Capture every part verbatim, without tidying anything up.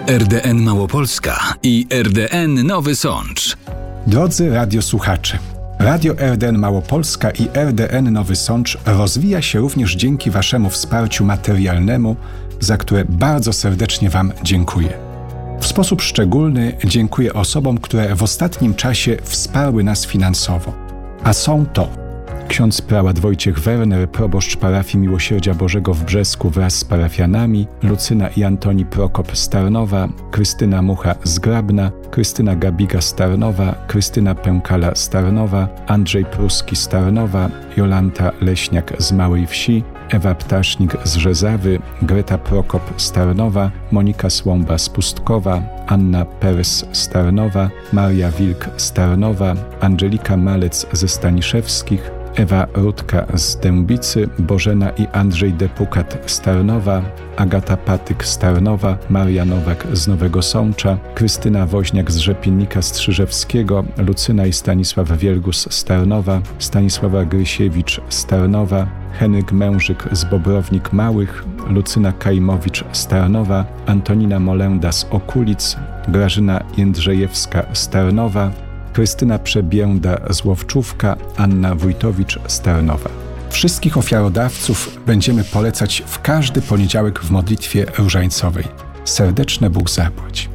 R D N Małopolska i R D N Nowy Sącz. Drodzy radiosłuchacze, Radio R D N Małopolska i R D N Nowy Sącz rozwija się również dzięki Waszemu wsparciu materialnemu, za które bardzo serdecznie Wam dziękuję. W sposób szczególny dziękuję osobom, które w ostatnim czasie wsparły nas finansowo. A są to ksiądz prałat Wojciech Werner, proboszcz parafii Miłosierdzia Bożego w Brzesku wraz z parafianami, Lucyna i Antoni Prokop z Tarnowa, Krystyna Mucha z Grabna, Krystyna Gabiga z Tarnowa, Krystyna Pękala z Tarnowa, Andrzej Pruski z Tarnowa, Jolanta Leśniak z Małej Wsi, Ewa Ptasznik z Rzezawy, Greta Prokop z Tarnowa, Monika Słomba z Pustkowa, Anna Pers z Tarnowa, Maria Wilk z Tarnowa, Angelika Malec ze Staniszewskich, Ewa Rutka z Dębicy, Bożena i Andrzej Depukat z Tarnowa, Agata Patyk z Tarnowa, Maria Nowak z Nowego Sącza, Krystyna Woźniak z Rzepiennika Strzyżewskiego, Lucyna i Stanisław Wielgus z Tarnowa, Stanisława Grysiewicz z Tarnowa, Henryk Mężyk z Bobrownik Małych, Lucyna Kajmowicz z Tarnowa, Antonina Molenda z Okulic, Grażyna Jędrzejewska z Tarnowa, Krystyna Przebięda z Łowczówka, Anna Wójtowicz z Tarnowa. Wszystkich ofiarodawców będziemy polecać w każdy poniedziałek w modlitwie różańcowej. Serdeczne Bóg zapłać.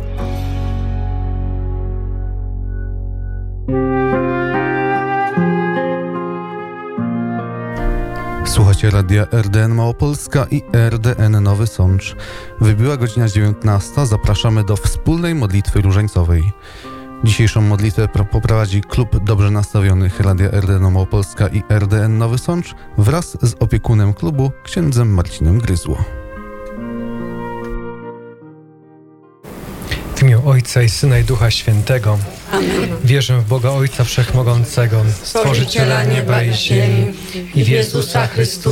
Słuchacie radia R D N Małopolska i R D N Nowy Sącz. Wybiła godzina dziewiętnasta, zapraszamy do wspólnej modlitwy różańcowej. Dzisiejszą modlitwę poprowadzi Klub Dobrze Nastawionych Radia R D N Małopolska i R D N Nowy Sącz wraz z opiekunem klubu, księdzem Marcinem Gryzło. W imię Ojca i Syna i Ducha Świętego. Amen. Wierzę w Boga Ojca Wszechmogącego, Stworzyciela nieba i ziemi i w Jezusa Chrystusa,